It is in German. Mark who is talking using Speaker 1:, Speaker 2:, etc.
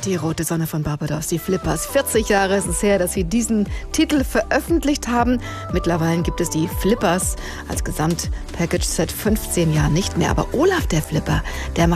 Speaker 1: Die rote Sonne von Barbados, die Flippers. 40 Jahre ist es her, dass sie diesen Titel veröffentlicht haben. Mittlerweile gibt es die Flippers als Gesamtpackage seit 15 Jahren nicht mehr. Aber Olaf, der Flipper, der macht